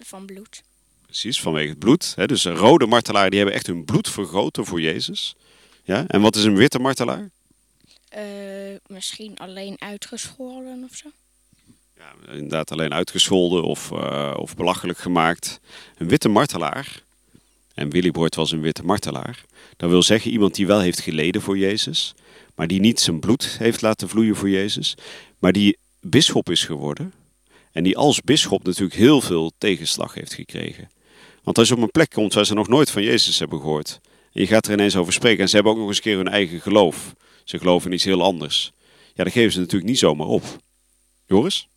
van bloed. Precies, vanwege het bloed. Hè? Dus rode martelaren die hebben echt hun bloed vergoten voor Jezus. Ja? En wat is een witte martelaar? Misschien alleen uitgeschoren of zo. Ja, inderdaad alleen uitgescholden of belachelijk gemaakt. Een witte martelaar, en Willibrord was een witte martelaar, dat wil zeggen iemand die wel heeft geleden voor Jezus, maar die niet zijn bloed heeft laten vloeien voor Jezus, maar die bisschop is geworden en die als bisschop natuurlijk heel veel tegenslag heeft gekregen. Want als je op een plek komt waar ze nog nooit van Jezus hebben gehoord, en je gaat er ineens over spreken en ze hebben ook nog eens een keer hun eigen geloof, ze geloven in iets heel anders, ja, dan geven ze natuurlijk niet zomaar op. Joris?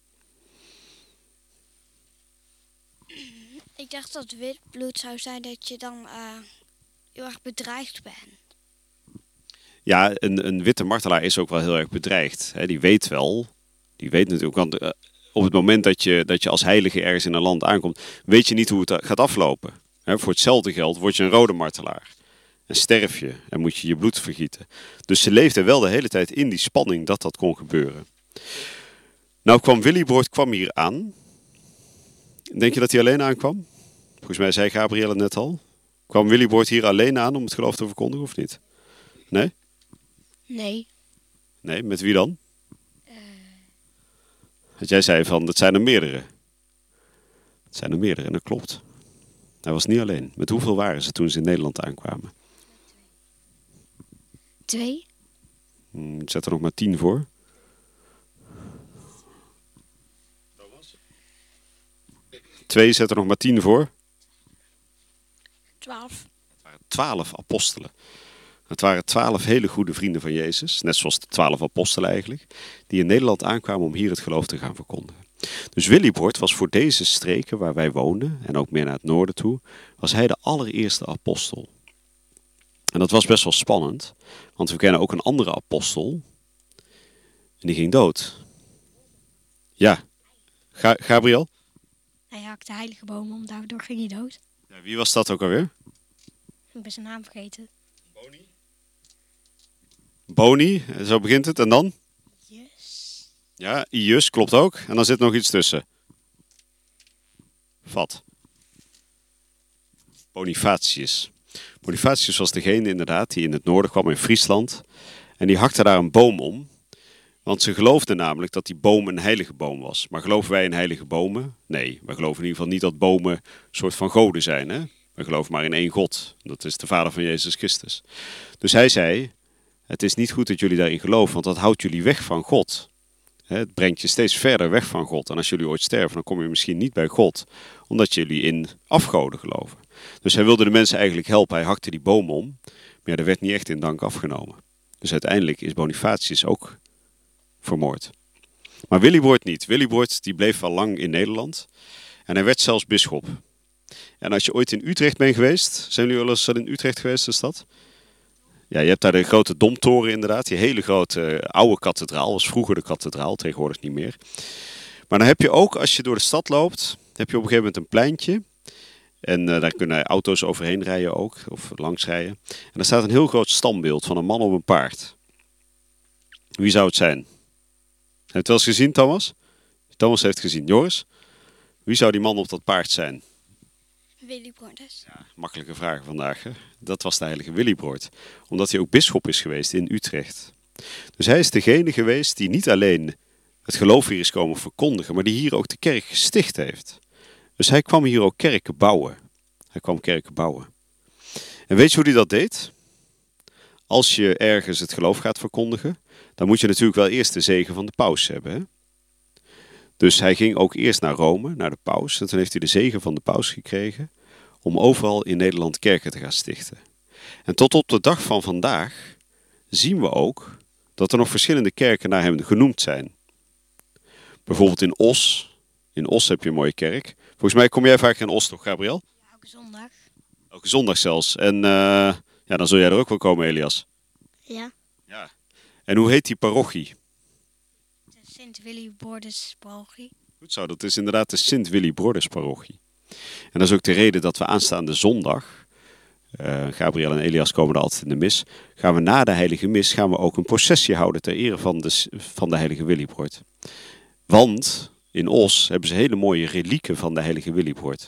Ik dacht dat wit bloed zou zijn dat je dan heel erg bedreigd bent. Ja, een witte martelaar is ook wel heel erg bedreigd. Hè, die weet natuurlijk, want op het moment dat je als heilige ergens in een land aankomt, weet je niet hoe het gaat aflopen. Hè, voor hetzelfde geld word je een rode martelaar. En sterf je en moet je je bloed vergieten. Dus ze leefde wel de hele tijd in die spanning dat dat kon gebeuren. Nou kwam Willibrord hier aan. Denk je dat hij alleen aankwam? Volgens mij zei Gabrielle net al. Kwam Willibrord hier alleen aan om het geloof te verkondigen of niet? Nee? Nee. Nee, met wie dan? Want jij zei van, het zijn er meerdere. Het zijn er meerdere en dat klopt. Hij was niet alleen. Met hoeveel waren ze toen ze in Nederland aankwamen? 2. Zet er nog maar 10 voor. 2, zet er nog maar 10 voor. 12. Het waren 12 apostelen. Het waren 12 hele goede vrienden van Jezus, net zoals de 12 apostelen eigenlijk, die in Nederland aankwamen om hier het geloof te gaan verkondigen. Dus Willibrord was voor deze streken waar wij woonden, en ook meer naar het noorden toe, was hij de allereerste apostel. En dat was best wel spannend, want we kennen ook een andere apostel, en die ging dood. Ja, Gabriel? Hij hakte heilige bomen om, daardoor ging hij dood. Ja, wie was dat ook alweer? Ik ben zijn naam vergeten. Boni, zo begint het. En dan? Yes. Ja, Ius klopt ook. En dan zit nog iets tussen. Vat. Bonifatius. Bonifatius was degene inderdaad die in het noorden kwam in Friesland. En die hakte daar een boom om. Want ze geloofden namelijk dat die boom een heilige boom was. Maar geloven wij in heilige bomen? Nee, we geloven in ieder geval niet dat bomen een soort van goden zijn. Hè? We geloven maar in één God. Dat is de Vader van Jezus Christus. Dus hij zei, het is niet goed dat jullie daarin geloven, want dat houdt jullie weg van God. Het brengt je steeds verder weg van God. En als jullie ooit sterven, dan kom je misschien niet bij God, omdat jullie in afgoden geloven. Dus hij wilde de mensen eigenlijk helpen. Hij hakte die boom om, maar er werd niet echt in dank afgenomen. Dus uiteindelijk is Bonifatius ook vermoord. Maar Willibrord niet. Willibrord die bleef al lang in Nederland en hij werd zelfs bisschop. En als je ooit in Utrecht bent geweest, zijn jullie wel eens in Utrecht geweest, de stad? Ja, je hebt daar de grote Domtoren inderdaad, die hele grote oude kathedraal, was vroeger de kathedraal, tegenwoordig niet meer. Maar dan heb je ook, als je door de stad loopt, heb je op een gegeven moment een pleintje. En daar kunnen auto's overheen rijden ook, of langs rijden. En daar staat een heel groot standbeeld van een man op een paard. Wie zou het zijn? Heb je het wel eens gezien, Thomas? Thomas heeft het gezien. Joris? Wie zou die man op dat paard zijn? Willibrord. Ja, makkelijke vraag vandaag. Hè? Dat was de heilige Willibrord. Omdat hij ook bisschop is geweest in Utrecht. Dus hij is degene geweest die niet alleen het geloof hier is komen verkondigen, maar die hier ook de kerk gesticht heeft. Dus hij kwam hier ook kerken bouwen. En weet je hoe hij dat deed? Als je ergens het geloof gaat verkondigen, dan moet je natuurlijk wel eerst de zegen van de paus hebben. Hè? Dus hij ging ook eerst naar Rome, naar de paus. En toen heeft hij de zegen van de paus gekregen om overal in Nederland kerken te gaan stichten. En tot op de dag van vandaag zien we ook dat er nog verschillende kerken naar hem genoemd zijn. Bijvoorbeeld in Os. In Os heb je een mooie kerk. Volgens mij kom jij vaak in Os toch, Gabriel? Ja, elke zondag. Elke zondag zelfs. En ja, dan zul jij er ook wel komen, Elias. Ja. Ja. En hoe heet die parochie? De Sint-Willibrordus parochie. Goed zo, dat is inderdaad de Sint-Willibrordus parochie. En dat is ook de reden dat we aanstaande zondag, Gabriel en Elias komen er altijd in de mis, gaan we na de heilige mis gaan we ook een processie houden ter ere van de heilige Willibrord. Want in Os hebben ze hele mooie relieken van de heilige Willibrord.